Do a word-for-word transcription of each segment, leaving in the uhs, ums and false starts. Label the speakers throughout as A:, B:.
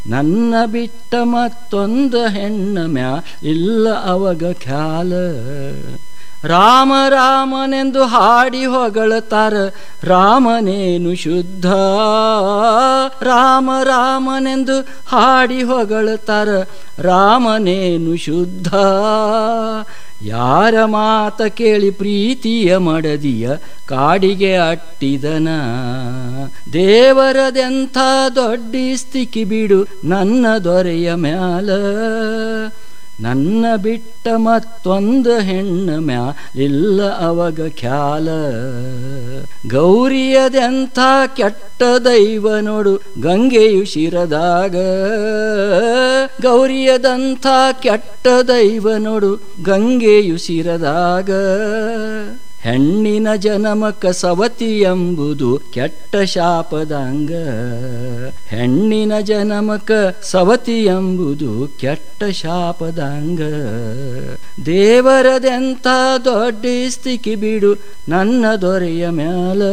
A: ನನ್ನ ಬಿಟ್ಟ ಮತ್ತೊಂದು ಹೆಣ್ಣ ಮ್ಯಾ ಇಲ್ಲ ಅವಾಗ ಖ್ಯಾಲ. ರಾಮ ರಾಮನೆಂದು ಹಾಡಿ ಹೊಗಳತಾರ ರಾಮನೇನು ಶುದ್ಧ. ರಾಮ ರಾಮನೆಂದು ಹಾಡಿ ಹೊಗಳತಾರ ರಾಮನೇನು ಶುದ್ಧ. ಯಾರ ಮಾತ ಕೇಳಿ ಪ್ರೀತಿಯ ಮಡದಿಯ ಕಾಡಿಗೆ ಅಟ್ಟಿದನ. ದೇವರದೆಂಥ ದೊಡ್ಡಿಸ್ತಿಕ್ಕಿ ಬಿಡು ನನ್ನ ದೊರೆಯ ಮ್ಯಾಲ. ನನ್ನ ಬಿಟ್ಟ ಮತ್ತೊಂದು ಹೆಣ್ಣ ಮ್ಯಾ ಇಲ್ಲ ಅವಾಗ ಖ್ಯಾಲ. ಗೌರಿಯದೆಂಥ ಕೆಟ್ಟ ದೈವ ನೋಡು ಗಂಗೆಯು ಶಿರದಾಗ. ಗೌರಿಯದಂಥ ಕೆಟ್ಟ ದೈವ ನೋಡು ಗಂಗೆಯು ಶಿರದಾಗ. ಹೆಣ್ಣಿನ ಜನಮಕ ಸವತಿ ಎಂಬುದು ಕೆಟ್ಟ ಶಾಪದಂಗ. ಹೆಣ್ಣಿನ ಜನಮಕ ಸವತಿ ಎಂಬುದು ಕೆಟ್ಟ ಶಾಪದಂಗ. ದೇವರದೆಂಥ ದೊಡ್ಡಿಸ್ತಿಕ್ಕಿ ಬಿಡು ನನ್ನ ದೊರೆಯ ಮ್ಯಾಲ.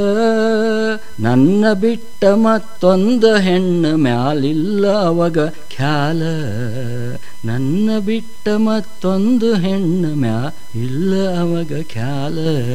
A: ನನ್ನ ಬಿಟ್ಟ ಮತ್ತೊಂದು ಹೆಣ್ಣು ಮ್ಯಾಲಿಲ್ಲ ಅವಾಗ ಖ್ಯಾಲ. ನನ್ನ ಬಿಟ್ಟ ಮತ್ತೊಂದು ಹೆಣ್ಣು ಮ್ಯಾ ಇಲ್ಲ ಅವಾಗ ಖ್ಯಾಲ.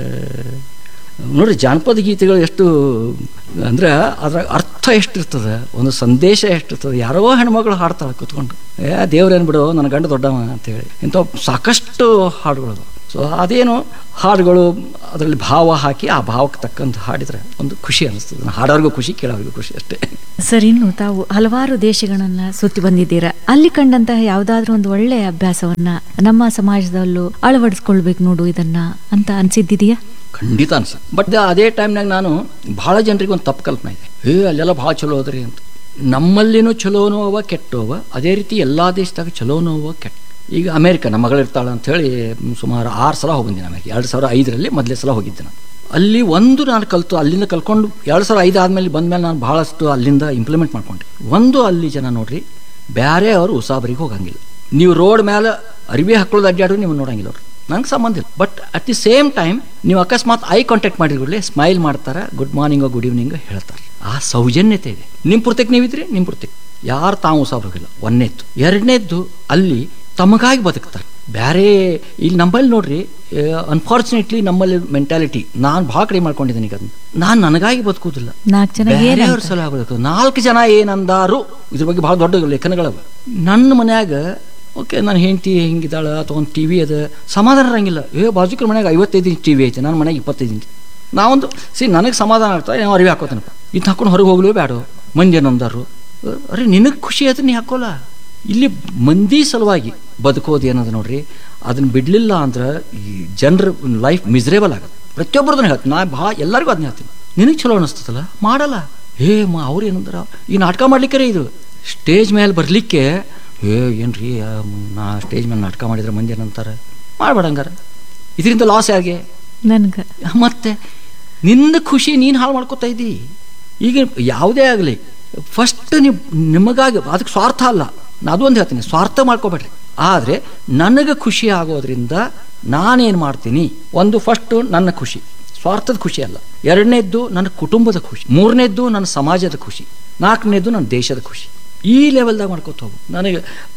A: ನೋಡ್ರಿ, ಜಾನಪದ ಗೀತೆಗಳು ಎಷ್ಟು ಅಂದ್ರೆ ಅದರ ಅರ್ಥ ಎಷ್ಟಿರ್ತದೆ, ಒಂದು ಸಂದೇಶ ಎಷ್ಟಿರ್ತದೆ. ಯಾರೋ ಹೆಣ್ಮಗಳು ಹಾಡ್ತಾಳೆ ಕೂತ್ಕೊಂಡು, ಏ ದೇವ್ರೇನು ಬಿಡು ನನ್ನ ಗಂಡ ದೊಡ್ಡವ ಅಂತೇಳಿ. ಇಂಥ ಸಾಕಷ್ಟು ಹಾಡುಗಳು. ಸೊ ಅದೇನು ಹಾಡುಗಳು ಅದರಲ್ಲಿ ಭಾವ ಹಾಕಿ ಆ ಭಾವಕ್ಕೆ ತಕ್ಕಂತ ಹಾಡಿದರೆ ಒಂದು ಖುಷಿ ಅನಿಸ್ತದೆ. ಹಾಡೋರಿಗೂ ಖುಷಿ, ಕೇಳೋರಿಗೂ ಖುಷಿ ಅಷ್ಟೇ.
B: ಸರ್, ಇನ್ನು ತಾವು ಹಲವಾರು ದೇಶಗಳನ್ನ ಸುತ್ತಿ ಬಂದಿದ್ದೀರಾ. ಅಲ್ಲಿ ಕಂಡಂತಹ ಯಾವುದಾದ್ರೂ ಒಂದು ಒಳ್ಳೆಯ ಅಭ್ಯಾಸವನ್ನ ನಮ್ಮ ಸಮಾಜದಲ್ಲೂ ಅಳವಡಿಸ್ಕೊಳ್ಬೇಕು ನೋಡು ಇದನ್ನ ಅಂತ ಅನ್ಸಿದ್ದಿದೆಯಾ?
A: ಖಂಡಿತ ಅನ್ಸಿ. ಬಟ್ ಅದೇ ಟೈಮ್ನಾಗ ನಾನು ಭಾಳ ಜನರಿಗೆ ಒಂದು ತಪ್ಪು ಕಲ್ಪನೆ ಇದೆ. ಏ ಅಲ್ಲೆಲ್ಲ ಭಾಳ ಚಲೋ ಅದ್ರಿ ಅಂತ. ನಮ್ಮಲ್ಲಿನೂ ಚಲೋನೋ ಅವ ಕೆಟ್ಟೋವ, ಅದೇ ರೀತಿ ಎಲ್ಲ ದೇಶದಾಗ ಚಲೋನೋ ಅವ ಕೆಟ್ಟ. ಈಗ ಅಮೇರಿಕ ನಮ್ಮ ಮಗಳಿರ್ತಾಳೆ ಅಂಥೇಳಿ ಸುಮಾರು ಆರು ಸಲ ಹೋಗಿದ್ದೀನಿ ಅಮೇರಿಕ. ಎರಡು ಸಾವಿರ ಐದರಲ್ಲಿ ಮೊದಲೇ ಸಲ ಹೋಗಿದ್ದೆ ನಾನು. ಅಲ್ಲಿ ಒಂದು ನಾನು ಕಲಿತು ಅಲ್ಲಿಂದ ಕಲ್ಕೊಂಡು ಎರಡು ಸಾವಿರ ಐದು ಆದಮೇಲೆ ಬಂದಮೇಲೆ ನಾನು ಭಾಳಷ್ಟು ಅಲ್ಲಿಂದ ಇಂಪ್ಲಿಮೆಂಟ್ ಮಾಡ್ಕೊಂಡೆ. ಒಂದು, ಅಲ್ಲಿ ಜನ ನೋಡ್ರಿ ಬೇರೆ ಅವರು ಉಸಾಬರಿಗೆ ಹೋಗಂಗಿಲ್ಲ. ನೀವು ರೋಡ್ ಮೇಲೆ ಅರಿವಿ ಹಾಕೊಳ್ಳೋದು ಅಡ್ಡಾಡ್ರು ನೀವು ನೋಡಂಗಿಲ್ಲ ಅವ್ರು, ನಂಗೆ ಸಂಬಂಧ ಇಲ್ಲ. But at the same time ನೀವು ಅಕಸ್ಮಾತ್ ಐ ಕಾಂಟ್ಯಾಕ್ಟ್ ಮಾಡಿದ್ರೇ ಸ್ಮೈಲ್ ಮಾಡ್ತಾರೆ, ಗುಡ್ ಮಾರ್ನಿಂಗೋ ಗುಡ್ ಈವ್ನಿಂಗೋ ಹೇಳ್ತಾರೆ. ಆ ಸೌಜನ್ಯತೆ ಇದೆ. ನಿಮ್ಮ ಪುರ್ತಕ್ಕೆ ನೀವಿದ್ರಿ, ನಿಮ್ಮ ಪುರ್ತಕ್ಕೆ ಯಾರು ತಾವು ಉಸಾಬ್ರಿಗಿಲ್ಲ. ಒಂದನೇದ್ದು. ಎರಡನೇದ್ದು, ಅಲ್ಲಿ ತಮಗಾಗಿ ಬದುಕ್ತಾರೆ. ಬೇರೆ ಇಲ್ಲಿ ನಮ್ಮಲ್ಲಿ ನೋಡ್ರಿ, ಅನ್ಫಾರ್ಚುನೇಟ್ಲಿ ನಮ್ಮಲ್ಲಿ ಮೆಂಟಾಲಿಟಿ ನಾನು ಭಾಳ ಕಡಿಮೆ ಮಾಡ್ಕೊಂಡಿದ್ದೀನಿ. ಈಗ ಅದನ್ನ ನಾನು ನನಗಾಗಿ ಬದುಕುವುದಿಲ್ಲ, ಬೇರೆಯವ್ರ ಸಲ ಬದುಕು. ನಾಲ್ಕು ಜನ ಏನಂದಾರು ಇದ್ರ ಬಗ್ಗೆ ಭಾಳ ದೊಡ್ಡ ಲೇಖನಗಳವ. ನನ್ನ ಮನ್ಯಾಗ ಓಕೆ ನನ್ನ ಹೆಂಡತಿ ಹಿಂಗಿದ್ದಾಳ ಅಥವಾ ಒಂದು ಟಿ ವಿ ಅದ, ಸಮಾಧಾನ ಇರಂಗಿಲ್ಲ. ಏ ಬಾಜುಕ್ರ ಮನ್ಯಾಗ ಐವತ್ತೈದು ಇಂಚ್ ಟಿ ವಿ ಐತೆ, ನನ್ನ ಮನೆಯಾಗ ಇಪ್ಪತ್ತೈದು ಇಂಚ್. ನಾವೊಂದು ಸಿ ನನಗೆ ಸಮಾಧಾನ ಆಗ್ತದೆ, ನಾವು ಅರಿವಿ ಹಾಕೋತೇನಪ್ಪ. ಇದು ಹಾಕೊಂಡು ಹೊರಗೆ ಹೋಗ್ಲೂ ಬೇಡ, ಮಂದಿ ಏನಂದಾರು. ಅರೆ ನಿನಗೆ ಖುಷಿ ಆಯ್ತು ನೀ ಹಾಕೋಲ್ಲ. ಇಲ್ಲಿ ಮಂದಿ ಸಲುವಾಗಿ ಬದುಕೋದು ಏನದ ನೋಡ್ರಿ, ಅದನ್ನ ಬಿಡಲಿಲ್ಲ ಅಂದ್ರೆ ಈ ಜನರ ಲೈಫ್ ಮಿಸರೇಬಲ್ ಆಗುತ್ತೆ. ಪ್ರತಿಯೊಬ್ಬರದನ್ನ ಹೇಳ್ತೀನಿ, ನಾ ಭಾಳ ಎಲ್ಲರಿಗೂ ಅದನ್ನ ಹೇಳ್ತೀನಿ. ನಿನಗೆ ಚಲೋ ಅನಿಸ್ತದಲ್ಲ ಮಾಡಲ್ಲ. ಏ ಮಾ ಅವ್ರು ಏನಂದ್ರ ಈ ನಾಟಕ ಮಾಡ್ಲಿಕ್ಕೆ ಇದು ಸ್ಟೇಜ್ ಮೇಲೆ ಬರಲಿಕ್ಕೆ, ಏ ಏನ್ರಿ ನಾ ಸ್ಟೇಜ್ ಮೇಲೆ ನಾಟಕ ಮಾಡಿದ್ರೆ ಮಂದಿ ಏನಂತಾರೆ, ಮಾಡಬೇಡ ಹಂಗಾರ. ಇದರಿಂದ ಲಾಸ್ ಯಾರಿಗೆ?
B: ನನಗೆ.
A: ಮತ್ತೆ ನಿನ್ನ ಖುಷಿ ನೀನು ಹಾಳು ಮಾಡ್ಕೋತಾ ಇದ್ದಿ. ಈಗ ಯಾವುದೇ ಆಗಲಿ ಫಸ್ಟ್ ನೀವು ನಿಮಗಾಗಿ, ಅದಕ್ಕೆ ಸ್ವಾರ್ಥ ಅಲ್ಲ, ನಾನು ಅದು ಒಂದು ಹೇಳ್ತೀನಿ, ಸ್ವಾರ್ಥ ಮಾಡ್ಕೋಬೇಡ್ರಿ. ಆದರೆ ನನಗೆ ಖುಷಿ ಆಗೋದ್ರಿಂದ ನಾನೇನು ಮಾಡ್ತೀನಿ, ಒಂದು ಫಸ್ಟು ನನ್ನ ಖುಷಿ, ಸ್ವಾರ್ಥದ ಖುಷಿ ಅಲ್ಲ. ಎರಡನೇದ್ದು ನನ್ನ ಕುಟುಂಬದ ಖುಷಿ. ಮೂರನೇದ್ದು ನನ್ನ ಸಮಾಜದ ಖುಷಿ. ನಾಲ್ಕನೇದ್ದು ನನ್ನ ದೇಶದ ಖುಷಿ. ಈ ಲೆವೆಲ್ದಾಗ ಮಾಡ್ಕೋತ ಹೋಗು. ನನಗೆ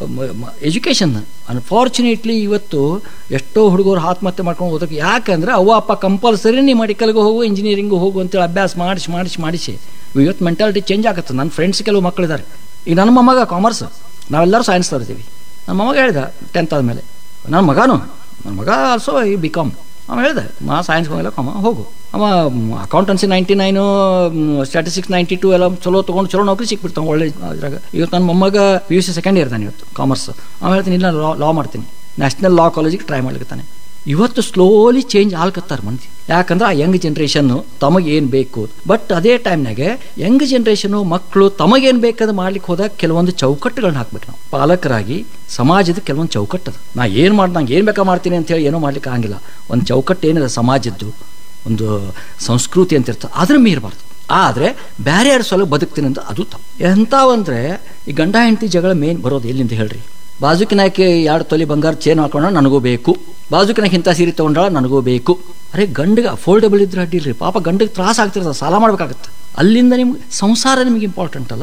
A: ಎಜುಕೇಷನ್ ಅನ್ಫಾರ್ಚುನೇಟ್ಲಿ ಇವತ್ತು ಎಷ್ಟೋ ಹುಡುಗರು ಆತ್ಮಹತ್ಯೆ ಮಾಡ್ಕೊಂಡು ಹೋದಕ್ಕೆ, ಯಾಕಂದ್ರೆ ಅವ್ವ ಅಪ್ಪ ಕಂಪಲ್ಸರಿ ನೀ ಮೆಡಿಕಲ್ಗೆ ಹೋಗು, ಇಂಜಿನಿಯರಿಂಗು ಹೋಗು ಅಂತೇಳಿ ಅಭ್ಯಾಸ ಮಾಡಿಸಿ ಮಾಡಿಸಿ ಮಾಡಿಸಿ ಇವತ್ತು ಮೆಂಟಾಲಿಟಿ ಚೇಂಜ್ ಆಗುತ್ತೆ. ನನ್ನ ಫ್ರೆಂಡ್ಸ್ ಕೆಲವು ಮಕ್ಕಳಿದ್ದಾರೆ. ಈಗ ನನ್ನ ಮೊಮ್ಮಗ ಕಾಮರ್ಸ್, ನಾವೆಲ್ಲರೂ ಸೈನ್ಸ್ ತರ್ತೀವಿ. ನನ್ನ ಮೊಮ್ಮಗ ಹೇಳಿದ ಟೆಂತ್ ಆದಮೇಲೆ, ನನ್ನ ಮಗನೂ ನನ್ನ ಮಗ ಆಲ್ಸೋ ಈ ಬಿ ಕಾಮ್. ಅವ ಹೇಳಿದೆ ಮಾ ಸೈನ್ಸ್ಗೆ ಹೋಗಿಲ್ಲ, ಕಾಮ ಹೋಗು. ಅವ accountancy ninety nine statistics ninety two ಎಲ್ಲ ಚಲೋ ತೊಗೊಂಡು ಚಲೋ ನೌಕರಿ ಸಿಕ್ಬಿಡ್ತಾವೆ ಒಳ್ಳೆ ಇದ್ರಾಗ. ಇವತ್ತು ನನ್ನ ಮೊಮ್ಮಗ P U C second year ತಾನೆ ಇವತ್ತು ಕಾಮರ್ಸ್. ಅವ ಹೇಳ್ತೀನಿ ಇಲ್ಲ ಲಾ ಲಾ ಮಾಡ್ತೀನಿ, ನ್ಯಾಷನಲ್ ಲಾ ಕಾಲೇಜಿಗೆ ಟ್ರೈ ಮಾಡ್ಲಿಕ್ತಾನೆ. ಇವತ್ತು ಸ್ಲೋಲಿ ಚೇಂಜ್ ಆಲ್ಕತ್ತಾರೆ ಮಂದಿ. ಯಾಕಂದ್ರೆ ಆ ಯಂಗ್ ಜನ್ರೇಷನ್ನು ತಮಗೇನು ಬೇಕು. ಬಟ್ ಅದೇ ಟೈಮ್ನಾಗೆ ಯಂಗ್ ಜನ್ರೇಷನ್ನು ಮಕ್ಕಳು ತಮಗೇನು ಬೇಕಾದ್ರೆ ಮಾಡ್ಲಿಕ್ಕೆ ಹೋದಾಗ ಕೆಲವೊಂದು ಚೌಕಟ್ಟುಗಳನ್ನ ಹಾಕ್ಬೇಕು. ನಾವು ಪಾಲಕರಾಗಿ ಸಮಾಜದ ಕೆಲವೊಂದು ಚೌಕಟ್ಟದ. ನಾ ಏನು ಮಾಡಿ ನಂಗೆ ಏನು ಬೇಕಾ ಮಾಡ್ತೀನಿ ಅಂತೇಳಿ ಏನೋ ಮಾಡ್ಲಿಕ್ಕೆ ಆಗಿಲ್ಲ. ಒಂದು ಚೌಕಟ್ಟು ಏನಿದೆ ಸಮಾಜದ್ದು, ಒಂದು ಸಂಸ್ಕೃತಿ ಅಂತ ಇರ್ತದೆ, ಅದನ್ನ ಮೀರಬಾರ್ದು. ಆದರೆ ಬೇರೆ ಯಾರು ಸಲ ಬದುಕ್ತೀನಿ ಅಂತ ಅದು ತಪ್ಪು. ಎಂಥವಂದ್ರೆ ಈ ಗಂಡ ಹೆಂಡತಿ ಜಗಳ ಮೇನ್ ಬರೋದು ಎಲ್ಲಿಂದ ಹೇಳ್ರಿ? ಬಾಜುಕಿನಾಕಿ ಎರಡು ತೊಲಿ ಬಂಗಾರ ಚೇನ್ ಹಾಕೊಂಡ ನನಗೂ ಬೇಕು, ಬಾಜುಕಿನಾಕ ಇಂಥ ಸೀರೆ ತೊಗೊಂಡಾಳ ನನಗೂ ಬೇಕು. ಅರೆ ಗಂಡಿಗೆ ಅಫೋರ್ಡಬಲ್ ಇದ್ರೆ ಅಡ್ಡಿಲ್ರಿ, ಪಾಪ ಗಂಡಿಗೆ ತ್ರಾಸ ಆಗ್ತಿರ್ತದೆ, ಸಾಲ ಮಾಡ್ಬೇಕಾಗತ್ತೆ. ಅಲ್ಲಿಂದ ನಿಮ್ಗೆ ಸಂಸಾರ ನಿಮಗೆ ಇಂಪಾರ್ಟೆಂಟ್ ಅಲ್ಲ.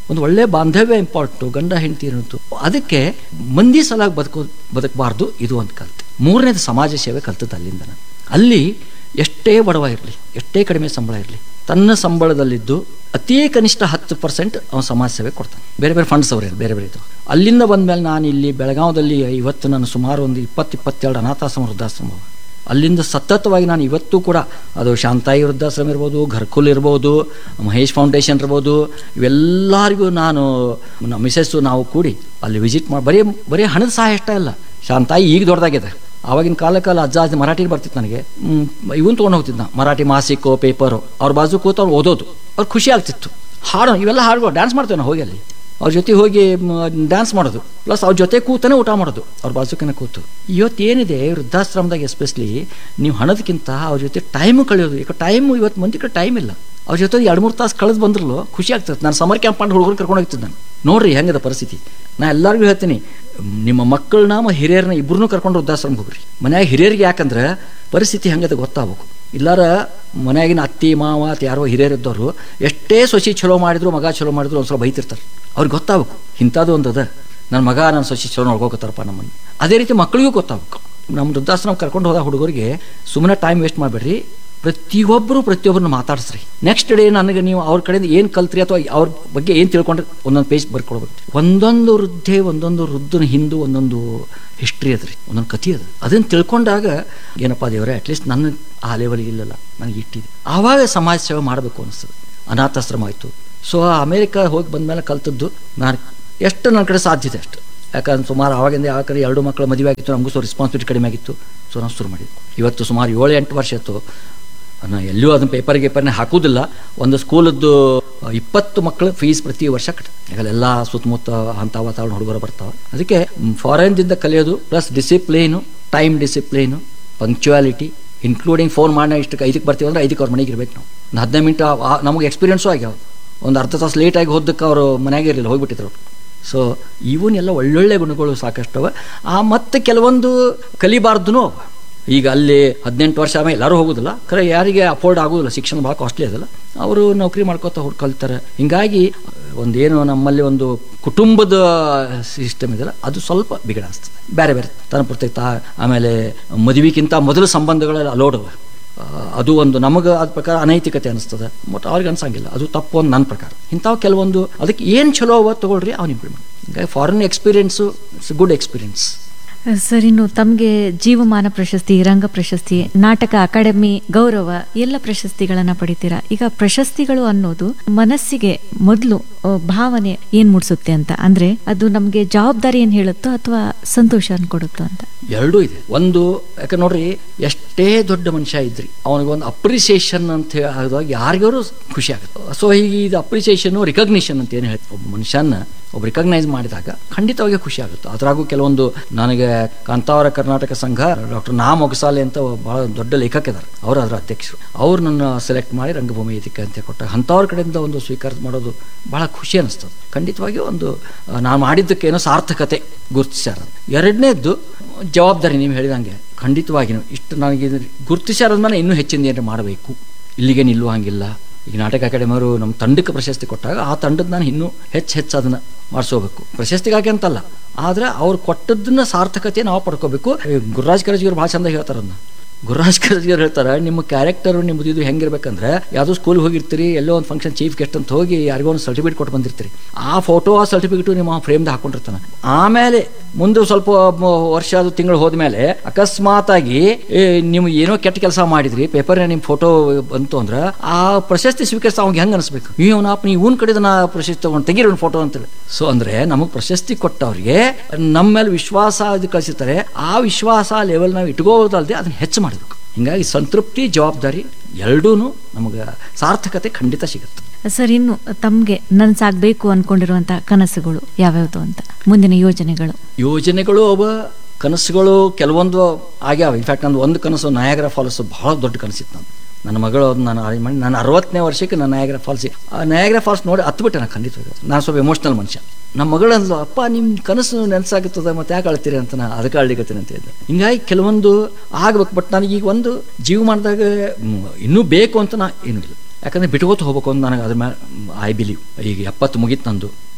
A: ಒಂದು ಒಳ್ಳೆ ಬಾಂಧವ್ಯ ಇಂಪಾರ್ಟೆಂಟು, ಗಂಡ ಹೆಂಡತಿ ಇರೋದು. ಅದಕ್ಕೆ ಮಂದಿ ಸಲಾಗಿ ಬದುಕೋ ಬದುಕಬಾರ್ದು, ಇದು ಒಂದು ಕಲಿತೆ. ಮೂರನೇದು ಸಮಾಜ ಸೇವೆ ಕಲ್ತದ್ದು ಅಲ್ಲಿಂದ ನಾನು. ಅಲ್ಲಿ ಎಷ್ಟೇ ಬಡವ ಇರಲಿ, ಎಷ್ಟೇ ಕಡಿಮೆ ಸಂಬಳ ಇರಲಿ, ತನ್ನ ಸಂಬಳದಲ್ಲಿದ್ದು ಅತೀ ಕನಿಷ್ಠ ಹತ್ತು ಪರ್ಸೆಂಟ್ ಅವನು ಸಮಾಜ ಸೇವೆ ಕೊಡ್ತಾನೆ. ಬೇರೆ ಬೇರೆ ಫಂಡ್ಸ್ ಅವರೇ ಬೇರೆ ಬೇರೆ ಇದ್ದವು. ಅಲ್ಲಿಂದ ಬಂದಮೇಲೆ ನಾನು ಇಲ್ಲಿ ಬೆಳಗಾವದಲ್ಲಿ ಇವತ್ತು ನಾನು ಸುಮಾರು ಒಂದು ಇಪ್ಪತ್ತು ಇಪ್ಪತ್ತೆರಡು ಅನಾಥಾಶ್ರಮ ವೃದ್ಧಾಶ್ರಮ, ಅಲ್ಲಿಂದ ಸತತವಾಗಿ ನಾನು ಇವತ್ತು ಕೂಡ ಅದು ಶಾಂತಾಯಿ ವೃದ್ಧಾಶ್ರಮ ಇರ್ಬೋದು, ಘರ್ಕುಲ್ ಇರ್ಬೋದು, ಮಹೇಶ್ ಫೌಂಡೇಶನ್ ಇರ್ಬೋದು, ಇವೆಲ್ಲರಿಗೂ ನಾನು ನಮ್ಮ ಮಿಸಸ್ಸು ನಾವು ಕೂಡಿ ಅಲ್ಲಿ ವಿಸಿಟ್ ಮಾಡಿ ಬರೀ ಬರೀ ಹಣದ ಸಹಾಯ ಅಷ್ಟೇ ಅಲ್ಲ. ಶಾಂತಾಯಿ ಈಗ ದೊಡ್ಡದಾಗಿದೆ. ಆವಾಗಿನ ಕಾಲಕ್ಕಲ್ಲ ಅಜ್ಜ ಅಜ್ಜ ಮರಾಠಿ ಬರ್ತಿತ್ತು ನನಗೆ, ಇವನ್ ತೊಗೊಂಡು ಹೋಗ್ತಿದ್ದ ನಾ ಮರಾಠಿ ಮಾಸಿಕೋ ಪೇಪರು, ಅವ್ರ ಬಾಜು ಕೂತು ಅವ್ರು ಓದೋದು, ಅವ್ರು ಖುಷಿ ಆಗ್ತಿತ್ತು. ಹಾಡು ಇವೆಲ್ಲ ಹಾಡುಗಳು ಡ್ಯಾನ್ಸ್ ಮಾಡ್ತೇವೆ ನಾವು ಹೋಗಿ ಅಲ್ಲಿ ಅವ್ರ ಜೊತೆ ಹೋಗಿ ಡ್ಯಾನ್ಸ್ ಮಾಡೋದು, ಪ್ಲಸ್ ಅವ್ರ ಜೊತೆ ಕೂತನೇ ಊಟ ಮಾಡೋದು, ಅವ್ರ ಬಾಜುಕನೇ ಕೂತು. ಇವತ್ತೇನಿದೆ ವೃದ್ಧಾಶ್ರಮದಾಗ ಎಸ್ಪೆಷಲಿ ನೀವು ಹಣದಕ್ಕಿಂತ ಅವ್ರ ಜೊತೆ ಟೈಮು ಕಳೆಯೋದು. ಈಗ ಟೈಮು ಇವತ್ತು ಮಂದಿ ಕಡೆ ಟೈಮ್ ಇಲ್ಲ. ಅವ್ರ ಜೊತೆ ಎರಡು ಮೂರು ತಾಸು ಕಳೆದು ಬಂದ್ರಲ್ಲೂ ಖುಷಿ ಆಗ್ತದೆ. ನಾನು ಸಮರ್ ಕ್ಯಾಂಪ್ ಮಾಡಿ ಹುಡುಗರು ಕರ್ಕೊಂಡು ಹೋಗ್ತಿದ್ದೆ ನಾನು. ನೋಡ್ರಿ ಹೆಂಗದ ಪರಿಸ್ಥಿತಿ. ನಾ ಎಲ್ಲರಿಗೂ ಹೇಳ್ತೀನಿ, ನಿಮ್ಮ ಮಕ್ಕಳನ್ನ ಮ ಹಿರಿಯರನ್ನ ಇಬ್ಬರನ್ನೂ ಕರ್ಕೊಂಡು ವೃದ್ಧಾಶ್ರಮಕ್ಕೆ ಹೋಗ್ರಿ. ಮನ್ಯಾಗ ಹಿರಿಯರಿಗೆ ಯಾಕಂದ್ರೆ ಪರಿಸ್ಥಿತಿ ಹೆಂಗದ ಗೊತ್ತಾಗಬೇಕು. ಇಲ್ಲಾರ ಮನ್ಯಾಗಿನ ಅತ್ತಿ ಮಾವ ಅಥವಾ ಯಾರೋ ಹಿರಿಯರಿದ್ದವರು ಎಷ್ಟೇ ಸೊಸಿ ಚಲೋ ಮಾಡಿದ್ರು ಮಗ ಚಲೋ ಮಾಡಿದ್ರು ಒಂದ್ಸಲ ಬೈತಿರ್ತಾರೆ. ಅವ್ರಿಗೆ ಗೊತ್ತಾಗಬೇಕು ಇಂಥದ್ದು ಒಂದು ಅದ, ನನ್ನ ಮಗ ನನ್ನ ಸೊಸಿ ಚಲೋ ನೋಡ್ಕೋತಾರಪ್ಪ ನಮ್ಮನ್ನು. ಅದೇ ರೀತಿ ಮಕ್ಕಳಿಗೂ ಗೊತ್ತಾಗಬೇಕು. ನಮ್ಮ ವೃದ್ಧಾಶ್ರಮ ಕರ್ಕೊಂಡು ಹೋದ ಹುಡುಗರಿಗೆ ಸುಮ್ಮನೆ ಟೈಮ್ ವೇಸ್ಟ್ ಮಾಡಬೇಡ್ರಿ, ಪ್ರತಿಯೊಬ್ಬರು ಪ್ರತಿಯೊಬ್ಬರನ್ನ ಮಾತಾಡಿಸ್ರಿ. ನೆಕ್ಸ್ಟ್ ಡೇ ನನಗೆ ನೀವು ಅವ್ರ ಕಡೆಯಿಂದ ಏನು ಕಲ್ತ್ರಿ ಅಥವಾ ಅವ್ರ ಬಗ್ಗೆ ಏನು ತಿಳ್ಕೊಂಡ್ರೆ ಒಂದೊಂದು ಪೇಜ್ ಬರ್ಕೊಡ್ಬೇಕು. ಒಂದೊಂದು ವೃದ್ಧೆ ಒಂದೊಂದು ವೃದ್ಧನ ಹಿಂದೂ ಒಂದೊಂದು ಹಿಸ್ಟ್ರಿ ಅದ ರೀ, ಒಂದೊಂದು ಕಥೆ ಅದ. ಅದನ್ನು ತಿಳ್ಕೊಂಡಾಗ ಏನಪ್ಪ ದೇವರೇ ಅಟ್ಲೀಸ್ಟ್ ನನ್ನ ಆ ಲೆವೆಲ್ಗೆ ಇಲ್ಲಲ್ಲ ನನಗೆ ಇಟ್ಟಿದೆ, ಆವಾಗ ಸಮಾಜ ಸೇವೆ ಮಾಡಬೇಕು ಅನಿಸ್ತದೆ. ಅನಾಥಾಶ್ರಮ ಆಯಿತು. ಸೊ ಅಮೇರಿಕಾ ಹೋಗಿ ಬಂದಮೇಲೆ ಕಲ್ತದ್ದು ನಾನು ಎಷ್ಟು ನನ್ನ ಕಡೆ ಸಾಧ್ಯತೆ ಅಷ್ಟು. ಯಾಕಂದ್ರೆ ಸುಮಾರು ಆವಾಗಿಂದ ಯಾವ ಕಡೆ ಎರಡು ಮಕ್ಕಳ ಮದುವೆ ಆಗಿತ್ತು, ನಮಗೂ ಸೊ ರೆಸ್ಪಾನ್ಸಿಬಿಲಿಟಿ ಕಡಿಮೆ ಆಗಿತ್ತು. ಸೊ ನಾವು ಶುರು ಮಾಡಿದ್ವಿ. ಇವತ್ತು ಸುಮಾರು ಏಳು ಎಂಟು ವರ್ಷ ಆಯಿತು. ನಾನು ಎಲ್ಲೂ ಅದನ್ನು ಪೇಪರ್ ಗೇಪರ್ನೇ ಹಾಕೋದಿಲ್ಲ. ಒಂದು ಸ್ಕೂಲದ್ದು ಇಪ್ಪತ್ತು ಮಕ್ಕಳು ಫೀಸ್ ಪ್ರತಿ ವರ್ಷ ಕಟ್ಟ. ಈಗಲೆಲ್ಲ ಸುತ್ತಮುತ್ತ ಅಂಥ ವಾತಾವರಣ ಹುಡುಗರು ಬರ್ತಾವೆ. ಅದಕ್ಕೆ ಫಾರಿನ್ದಿಂದ ಕಲಿಯೋದು plus discipline, time discipline, punctuality, including phone ಮಾಡಿ ಇಷ್ಟಕ್ಕೆ ಐದಕ್ಕೆ ಬರ್ತೀವಿ ಅಂದರೆ ಐದಕ್ಕೆ ಅವ್ರ ಮನೆಗೆ ಇರಬೇಕು. ನಾವು ಒಂದು ಹದಿನೈದು ಮಿನಿಟ್ ನಮಗೆ ಎಕ್ಸ್ಪೀರಿಯನ್ಸು ಆಗ್ಯಾವ. ಒಂದು ಅರ್ಧ ತಾಸು ಲೇಟಾಗಿ ಹೋದಕ್ಕೆ ಅವರು ಮನೆಯಾಗೆ ಇರಲಿಲ್ಲ, ಹೋಗಿಬಿಟ್ಟಿದ್ರು. ಸೊ ಇವನ್ನೆಲ್ಲ ಒಳ್ಳೊಳ್ಳೆ ಗುಣಗಳು ಸಾಕಷ್ಟವ. ಆ ಮತ್ತು ಕೆಲವೊಂದು ಕಲಿಬಾರ್ದು ಅವ. ಈಗ ಅಲ್ಲಿ ಹದಿನೆಂಟು ವರ್ಷ ಆಮೇಲೆ ಎಲ್ಲರೂ ಹೋಗೋದಿಲ್ಲ, ಖರೆ ಯಾರಿಗೆ ಅಫೋರ್ಡ್ ಆಗೋದಿಲ್ಲ, ಶಿಕ್ಷಣ ಭಾಳ ಕಾಸ್ಟ್ಲಿ ಅದಲ್ಲ, ಅವರು ನೌಕರಿ ಮಾಡ್ಕೋತ ಹುಡ್ ಕಲ್ತಾರೆ. ಹಿಂಗಾಗಿ ಒಂದೇನು ನಮ್ಮಲ್ಲಿ ಒಂದು ಕುಟುಂಬದ ಸಿಸ್ಟಮ್ ಇದೆಯಲ್ಲ ಅದು ಸ್ವಲ್ಪ ಬಿಗಡಾಸ್ತದೆ. ಬೇರೆ ಬೇರೆ ತನ್ನ ಪ್ರತ್ಯೇಕ. ಆಮೇಲೆ ಮದುವೆಗಿಂತ ಮೊದಲು ಸಂಬಂಧಗಳಲ್ಲಿ ಅಲೋಡವ, ಅದು ಒಂದು ನಮಗೆ ಅದ ಪ್ರಕಾರ ಅನೈತಿಕತೆ ಅನಿಸ್ತದೆ, ಬಟ್ ಅವ್ರಿಗೆ ಅನ್ಸಂಗಿಲ್ಲ. ಅದು ತಪ್ಪು ಒಂದು ನನ್ನ ಪ್ರಕಾರ. ಇಂಥವು ಕೆಲವೊಂದು ಅದಕ್ಕೆ ಏನು ಚಲೋ ಅವ ತೊಗೊಳ್ರಿ, ಅವ್ನು ಇಂಪ್ಲಿಮೆಂಟ್. ಹಿಂಗಾಗಿ foreign experience it's good experience.
B: Sir, ಇನ್ನು ತಮಗೆ ಜೀವಮಾನ ಪ್ರಶಸ್ತಿ, ರಂಗ ಪ್ರಶಸ್ತಿ, ನಾಟಕ ಅಕಾಡೆಮಿ ಗೌರವ ಎಲ್ಲ ಪ್ರಶಸ್ತಿಗಳನ್ನ ಪಡಿತೀರಾ. ಈಗ ಪ್ರಶಸ್ತಿಗಳು ಅನ್ನೋದು ಮನಸ್ಸಿಗೆ ಮೊದಲು ಭಾವನೆ ಏನ್ ಮೂಡಿಸುತ್ತೆ ಅಂತ, ಅಂದ್ರೆ ಅದು ನಮ್ಗೆ ಜವಾಬ್ದಾರಿ ಏನ್ ಹೇಳುತ್ತೋ ಅಥವಾ ಸಂತೋಷ ಅನ್ಕೊಡುತ್ತೋ ಅಂತ?
A: ಎರಡೂ ಇದೆ. ಒಂದು ಯಾಕೆ ನೋಡ್ರಿ, ಎಷ್ಟೇ ದೊಡ್ಡ ಮನುಷ್ಯ ಇದ್ರಿ ಅವನಿಗೊಂದು ಅಪ್ರಿಸಿಯೇಷನ್ ಅಂತ ಹೇಳಿದಾಗ ಯಾರಿಗಾರು ಖುಷಿ ಆಗುತ್ತೆ. ಸೊ ಈಗ ಇದು ಅಪ್ರಿಸಿಯೇಷನ್ ರಿಕಗ್ನಿಷನ್ ಅಂತ ಏನು ಹೇಳ್ತೀವಿ, ಒಬ್ಬ ಮನುಷ್ಯನ ಒಬ್ಬ ರಿಕಗ್ನೈಸ್ ಮಾಡಿದಾಗ ಖಂಡಿತವಾಗಿ ಖುಷಿ ಆಗುತ್ತೆ. ಅದ್ರಾಗೂ ಕೆಲವೊಂದು ನನಗೆ ಕಾಂತಾವರ ಕರ್ನಾಟಕ ಸಂಘ ಡಾಕ್ಟರ್ ನಾ ಮೊಗಸಾಲೆ ಅಂತ ಬಹಳ ದೊಡ್ಡ ಲೇಖಕ ಇದ್ದಾರೆ, ಅವರು ಅದರ ಅಧ್ಯಕ್ಷರು. ಅವ್ರು ನನ್ನ ಸೆಲೆಕ್ಟ್ ಮಾಡಿ ರಂಗಭೂಮಿ ವೇದಿಕೆ ಅಂತ ಕೊಟ್ಟಾಗ ಅಂಥವ್ರ ಕಡೆಯಿಂದ ಒಂದು ಸ್ವೀಕಾರ ಮಾಡೋದು ಬಹಳ ಖುಷಿ ಅನಿಸ್ತದೆ. ಖಂಡಿತವಾಗಿ ಒಂದು ನಾನು ಮಾಡಿದ್ದಕ್ಕೇನೋ ಸಾರ್ಥಕತೆ ಗುರುತಿಸ್ಯಾರ. ಎರಡನೇದ್ದು ಜವಾಬ್ದಾರಿ. ನೀವು ಹೇಳಿದಂಗೆ ಖಂಡಿತವಾಗಿಯೂ ಇಷ್ಟು ನನಗೆ ಗುರುತಿಸ್ಯಾರದ್ಮೇಲೆ ಇನ್ನೂ ಹೆಚ್ಚಿನ ಏನಾರು ಮಾಡಬೇಕು, ಇಲ್ಲಿಗೆ ನಿಲ್ಲುವಂಗಿಲ್ಲ. ಈಗ ನಾಟಕ ಅಕಾಡೆಮಿಯವರು ನಮ್ಮ ತಂಡಕ್ಕೆ ಪ್ರಶಸ್ತಿ ಕೊಟ್ಟಾಗ ಆ ತಂಡದ ನಾನು ಇನ್ನೂ ಹೆಚ್ಚು ಹೆಚ್ಚು ಅದನ್ನು ಮಾಡಿಸೋಬೇಕು. ಪ್ರಶಸ್ತಿಗಾಗಿ ಅಂತಲ್ಲ, ಆದರೆ ಅವ್ರು ಕೊಟ್ಟದ್ದನ್ನ ಸಾರ್ಥಕತೆ ನಾವು ಪಡ್ಕೋಬೇಕು. ಗುರುರಾಜ್ ಕರಜ್ಗಿಯವ್ರು ಭಾಳ ಚಂದ ಹೇಳ್ತಾರೆ ಅದನ್ನ. ಗುರುರಾಜ್ ಕರಜ್ಗಿಯವ್ರು ಹೇಳ್ತಾರೆ, ನಿಮ್ಮ ಕ್ಯಾರೆಕ್ಟರು ನಿಮ್ಮದು ಇದು ಹೆಂಗಿರ್ಬೇಕಂದ್ರೆ, ಯಾವುದೋ ಸ್ಕೂಲ್ಗೆ ಹೋಗಿರ್ತೀರಿ, ಎಲ್ಲೋ ಒಂದು ಫಂಕ್ಷನ್ ಚೀಫ್ ಗೆಸ್ಟ್ ಅಂತ ಹೋಗಿ ಯಾರಿಗೋ ಒಂದು ಸರ್ಟಿಫಿಕೇಟ್ ಕೊಟ್ಟು ಬಂದಿರ್ತೀರಿ. ಆ ಫೋಟೋ ಆ ಸರ್ಟಿಫಿಕೇಟು ನಿಮ್ಮ ಫ್ರೇಮ್ದಾಗ ಹಾಕೊಂಡಿರ್ತಾನೆ. ಆಮೇಲೆ ಮುಂದೆ ಸ್ವಲ್ಪ ವರ್ಷ ಅದು ತಿಂಗಳು ಹೋದ್ಮೇಲೆ ಅಕಸ್ಮಾತಾಗಿ ನೀವು ಏನೋ ಕೆಟ್ಟ ಕೆಲಸ ಮಾಡಿದ್ರಿ, ಪೇಪರ್ನ ನಿಮ್ಮ ಫೋಟೋ ಬಂತು ಅಂದ್ರೆ ಆ ಪ್ರಶಸ್ತಿ ಸ್ವೀಕರಿಸ ಅವ್ನಿಗೆ ಹೆಂಗೆ ಅನಿಸ್ಬೇಕು, ಇವನಪ್ಪ ನೀವು ಇವನ್ ಕಡೆದ ನಾ ಪ್ರಶಸ್ತಿ ತಗೊಂಡು ತೆಗೀರಿ ಒಂದು ಫೋಟೋ ಅಂತೇಳಿ. ಸೊ ಅಂದ್ರೆ ನಮಗೆ ಪ್ರಶಸ್ತಿ ಕೊಟ್ಟವ್ರಿಗೆ ನಮ್ಮ ಮೇಲೆ ವಿಶ್ವಾಸ ಅದು ಕಳಿಸಿರ್ತಾರೆ. ಆ ವಿಶ್ವಾಸ ಲೆವೆಲ್ ನಾವು ಇಟ್ಕೋದಲ್ಲದೆ ಅದನ್ನ ಹೆಚ್ಚು ಮಾಡಬೇಕು. ಹಿಂಗಾಗಿ ಸಂತೃಪ್ತಿ, ಜವಾಬ್ದಾರಿ ಎರಡೂ ನಮಗೆ ಸಾರ್ಥಕತೆ ಖಂಡಿತ ಸಿಗುತ್ತೆ.
B: ಸರ್, ಇನ್ನು ತಮಗೆ ನನ್ಸಾಗಬೇಕು ಅನ್ಕೊಂಡಿರುವಂಥ ಕನಸುಗಳು ಯಾವ್ಯಾವುದು ಅಂತ, ಮುಂದಿನ ಯೋಜನೆಗಳು?
A: ಯೋಜನೆಗಳು ಅವ, ಕನಸುಗಳು ಕೆಲವೊಂದು ಆಗ್ಯಾವ. ಇನ್ಫ್ಯಾಕ್ಟ್ ನಂದು ಒಂದು ಕನಸು ನಯಾಗ್ರಾ ಫಾಲ್ಸ್ ಬಹಳ ದೊಡ್ಡ ಕನಸಿತ್ತು. ನಾನು ನನ್ನ ಮಗಳು ನಾನು ಅರೇಂಜ್ ಮಾಡಿ ನಾನು ಅರವತ್ತನೇ ವರ್ಷಕ್ಕೆ ನಾನು ನಯಾಗ್ರಾ ಫಾಲ್ಸ್ ಆ ನಯಾಗ್ರಾ ಫಾಲ್ಸ್ ನೋಡಿ ಹತ್ಬಿಟ್ಟೆ. ನಾನು ಖಂಡಿತವಾಗಿ ನಾನು ಸ್ವಲ್ಪ ಎಮೋಷ್ನಲ್ ಮನುಷ್ಯ. ನಮ್ಮ ಮಗಳಂದ್ಲು, ಅಪ್ಪ ನಿಮ್ಮ ಕನಸು ನೆನಸಾಗುತ್ತದೆ ಮತ್ತೆ ಯಾಕೆ ಅಳ್ತೀರಿ ಅಂತ. ನಾ ಅದಕ್ಕೆ ಅಳ್ಲಿಕತ್ತೀನಿ ಅಂತ ಹೇಳಿದೆ. ಹಿಂಗಾಗಿ ಕೆಲವೊಂದು ಆಗ್ಬೇಕು. ಬಟ್ ನನಗೀಗ ಒಂದು ಜೀವಮಾನದಾಗ ಇನ್ನೂ ಬೇಕು ಅಂತ ನಾ ಏನೂ ಇಲ್ಲ. ಯಾಕಂದರೆ ಬಿಟ್ಕೋತ ಹೋಗ್ಬೇಕು ಅಂತ ನನಗೆ ಅದ್ರ ಮೇಲೆ ಐ ಬಿಲೀವ್. ಈಗ ಎಪ್ಪತ್ತು ಮುಗೀತು ನಂದು.